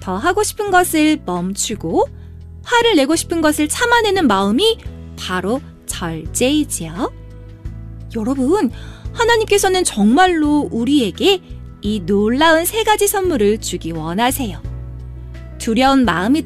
더 하고 싶은 것을 멈추고 화를 내고 싶은 것을 참아내는 마음이 바로 절제이지요. 여러분, 하나님께서는 정말로 우리에게 이 놀라운 3가지 선물을 주기 원하세요. 두려운 마음이